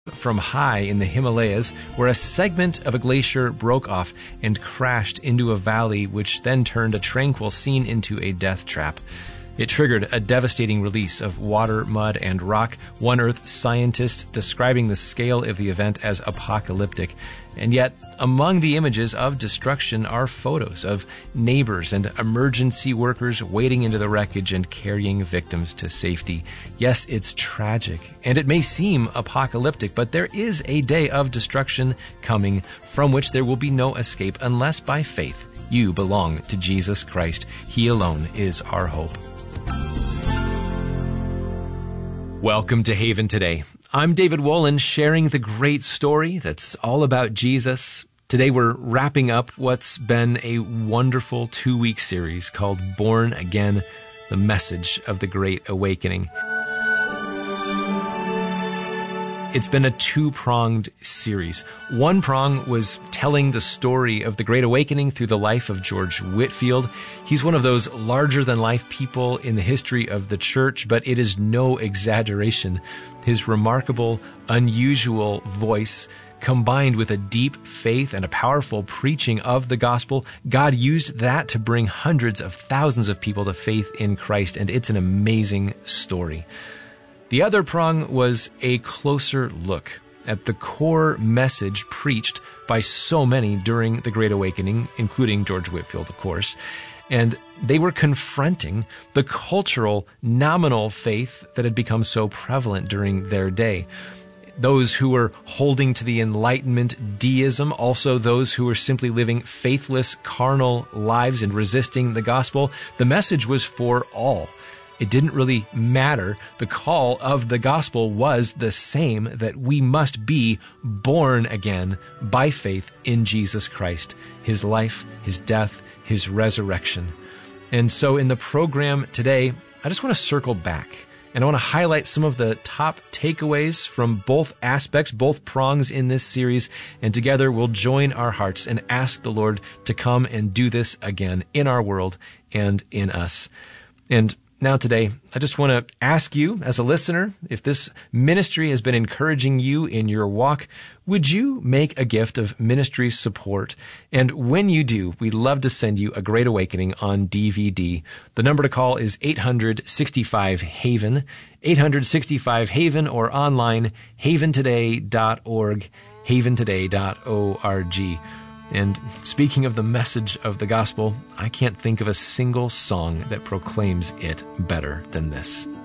from high in the Himalayas, where a segment of a glacier broke off and crashed into a valley, which then turned a tranquil scene into a death trap. It triggered a devastating release of water, mud, and rock, one Earth scientist describing the scale of the event as apocalyptic. And yet, among the images of destruction are photos of neighbors and emergency workers wading into the wreckage and carrying victims to safety. Yes, it's tragic, and it may seem apocalyptic, but there is a day of destruction coming from which there will be no escape unless by faith you belong to Jesus Christ. He alone is our hope. Welcome to Haven Today. I'm David Wolin, sharing the great story that's all about Jesus. Today we're wrapping up what's been a wonderful 2-week series called Born Again, the Message of the Great Awakening. It's been a 2-pronged series. One prong was telling the story of the Great Awakening through the life of George Whitefield. He's one of those larger-than-life people in the history of the church, but it is no exaggeration. His remarkable, unusual voice, combined with a deep faith and a powerful preaching of the gospel, God used that to bring hundreds of thousands of people to faith in Christ, and it's an amazing story. The other prong was a closer look at the core message preached by so many during the Great Awakening, including George Whitefield, of course. And they were confronting the cultural, nominal faith that had become so prevalent during their day. Those who were holding to the Enlightenment deism, also those who were simply living faithless, carnal lives and resisting the gospel. The message was for all. It didn't really matter. The call of the gospel was the same, that we must be born again by faith in Jesus Christ, His life, His death, His resurrection. And so in the program today, I just want to circle back and I want to highlight some of the top takeaways from both aspects, both prongs in this series, and together we'll join our hearts and ask the Lord to come and do this again in our world and in us. And now today, I just want to ask you as a listener, if this ministry has been encouraging you in your walk, would you make a gift of ministry support? And when you do, we'd love to send you A Great Awakening on DVD. The number to call is 800-65-HAVEN, 800-65-HAVEN, or online, haventoday.org, haventoday.org. And speaking of the message of the gospel, I can't think of a single song that proclaims it better than this.